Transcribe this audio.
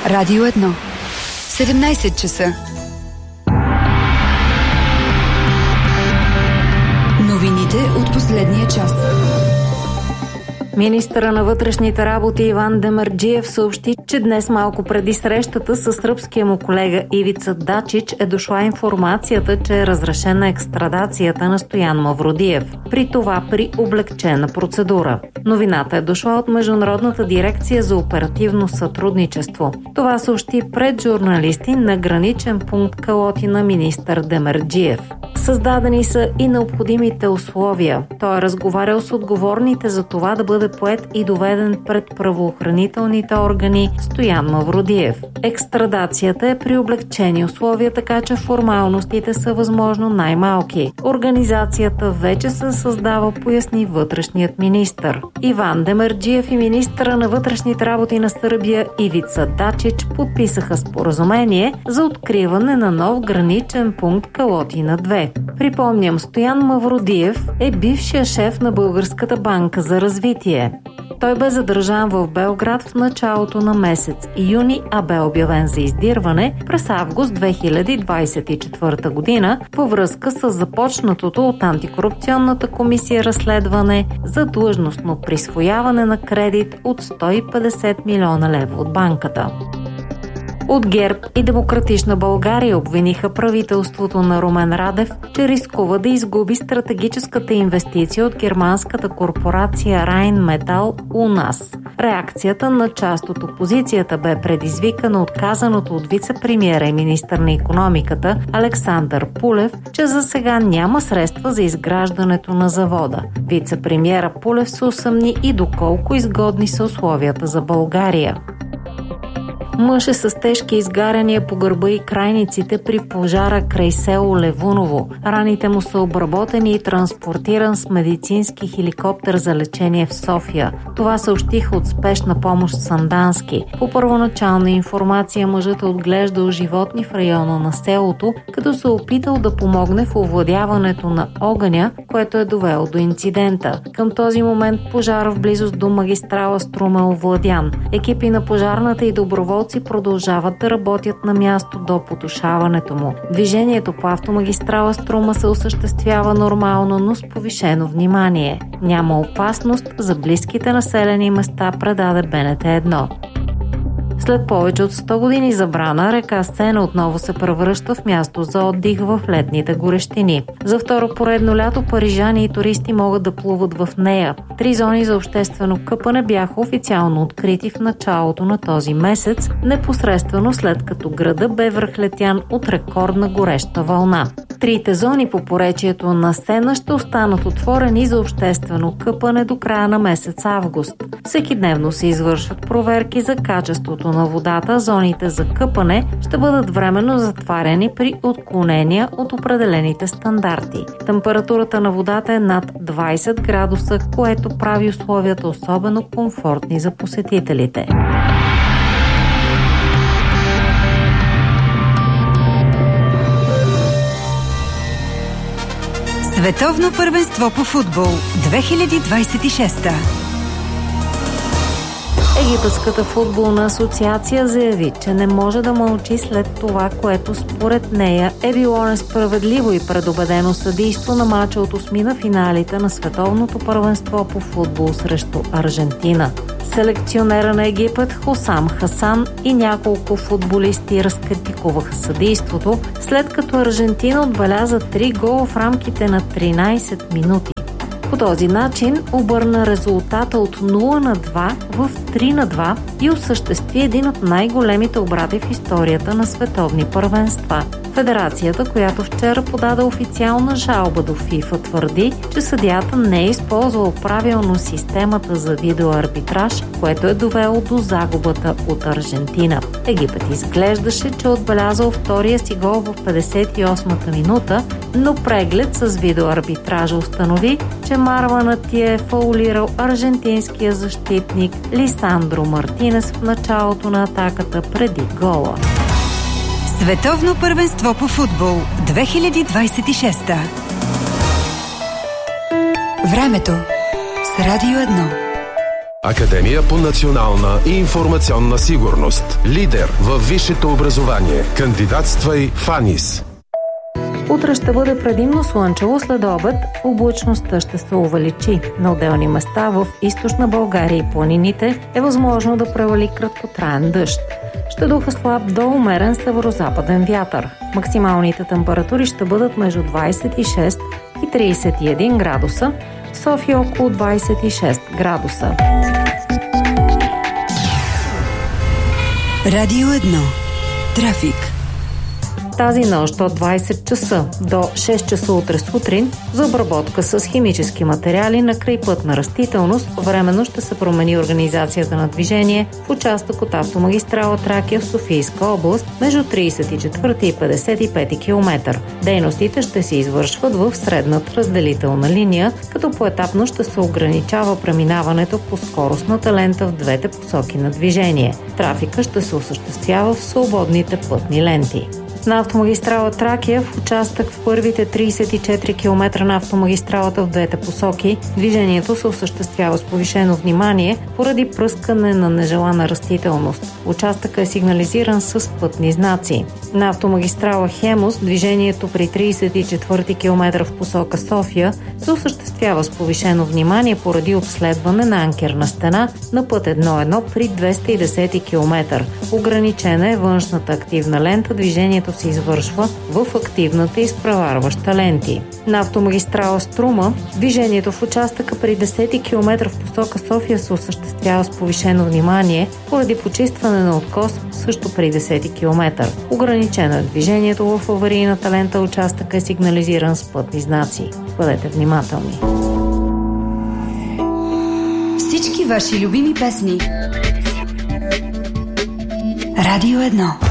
Радио 1. 17 часа. Новините от последния час. Министъра на вътрешните работи Иван Демерджиев съобщи, че днес малко преди срещата с сръбския му колега Ивица Дачич е дошла информацията, че е разрешена екстрадацията на Стоян Мавродиев. При това при облекчена процедура. Новината е дошла от Международната дирекция за оперативно сътрудничество. Това съобщи пред журналисти на граничен пункт Калотина министър Демерджиев. Създадени са и необходимите условия. Той е разговарял с отговорните за това да бъде поет и доведен пред правоохранителните органи Стоян Мавродиев. Екстрадацията е при облекчени условия, така че формалностите са възможно най-малки. Организацията вече се създава, поясни вътрешният министър. Иван Демерджиев и министъра на вътрешните работи на Сърбия Ивица Дачич подписаха споразумение за откриване на нов граничен пункт Калотина 2. Припомням, Стоян Мавродиев е бившия шеф на Българската банка за развитие. Той бе задържан в Белград в началото на месец юни, а бе обявен за издирване през август 2024 година във връзка с започнатото от антикорупционната комисия разследване за длъжностно присвояване на кредит от 150 милиона лева от банката. От ГЕРБ и Демократична България обвиниха правителството на Румен Радев, че рискува да изгуби стратегическата инвестиция от германската корпорация Райнметал у нас. Реакцията на част от опозицията бе предизвикана от казаното от вице-премиера и министър на икономиката Александър Пулев, че за сега няма средства за изграждането на завода. Вице-премиера Пулев се усъмни и доколко изгодни са условията за България. Мъж е с тежки изгаряния по гърба и крайниците при пожара край село Левуново. Раните му са обработени и транспортиран с медицински хеликоптер за лечение в София. Това съобщиха от спешна помощ Сандански. По първоначална информация мъжът е отглеждал животни в района на селото, като се опитал да помогне в овладяването на огъня, което е довело до инцидента. Към този момент пожар в близост до магистрала Струма е овладян. Екипи на пожарната и доброволци продължават да работят на място до потушаването му. Движението по автомагистрала Струма се осъществява нормално, но с повишено внимание. Няма опасност за близките населени места, предаде БНТ 1. След повече от 100 години забрана, река Сена отново се превръща в място за отдих в летните горещини. За второ поредно лято парижани и туристи могат да плуват в нея. 3 зони за обществено къпане бяха официално открити в началото на този месец, непосредствено след като града бе връхлетян от рекордна гореща вълна. 3 зони по поречието на Сена ще останат отворени за обществено къпане до края на месец август. Всекидневно се извършват проверки за качеството на водата. Зоните за къпане ще бъдат временно затваряни при отклонения от определените стандарти. Температурата на водата е над 20 градуса, което прави условията особено комфортни за посетителите. Световно първенство по футбол 2026. Египетската футболна асоциация заяви, че не може да мълчи след това, което според нея е било несправедливо и предубедено съдийство на мача от осмина финалите на Световното първенство по футбол срещу Аржентина. Селекционера на Египет Хосам Хасан и няколко футболисти разкритикуваха съдийството, след като Аржентина отбеляза 3 гола в рамките на 13 минути. По този начин обърна резултата от 0-2 в 3-2 и осъществи един от най-големите обрати в историята на световни първенства. Федерацията, която вчера подаде официална жалба до ФИФА, твърди, че съдията не е използвал правилно системата за видеоарбитраж, което е довело до загубата от Аржентина. Египет изглеждаше, че отбелязал втория си гол в 58-та минута, но преглед с видеоарбитража установи, че Марванът е фаулирал аржентинския защитник Лисандро Мартинес в началото на атаката преди гола. Световно първенство по футбол 2026. Времето с Радио 1. Академия по национална и информационна сигурност. Лидер във висшето образование. Кандидатствай в АНИС. Утре ще бъде предимно слънчево, след обед облачността ще се увеличи. На отделни места в източна България и планините е възможно да превали краткотраен дъжд. Ще духа слаб до умерен северозападен вятър. Максималните температури ще бъдат между 26 и 31 градуса, в София около 26 градуса. Радио 1. Трафик. Тази нощ от 20 часа до 6 часа утре сутрин за обработка с химически материали на крайпътна растителност временно ще се промени организацията на движение в участък от автомагистрала Тракия в Софийска област между 34 и 55 км. Дейностите ще се извършват в средната разделителна линия, като поетапно ще се ограничава преминаването по скоростната лента в двете посоки на движение. Трафика ще се осъществява в свободните пътни ленти. На автомагистрала Тракия в участък в първите 34 км на автомагистралата в двете посоки движението се осъществява с повишено внимание поради пръскане на нежелана растителност. Участъкът е сигнализиран с пътни знаци. На автомагистрала Хемус движението при 34 км в посока София се осъществява с повишено внимание поради обследване на анкерна стена на път 1.1 при 210 км. Ограничена е външната активна лента, движението се извършва в активната изпреварваща ленти. На автомагистрала Струма движението в участъка при 10 км в посока София се осъществява с повишено внимание поради почистване на откос също при 10 км. Ограничено е движението в аварийната лента, участъка е сигнализиран с пътни знаци. Бъдете внимателни. Всички ваши любими песни. Радио 1.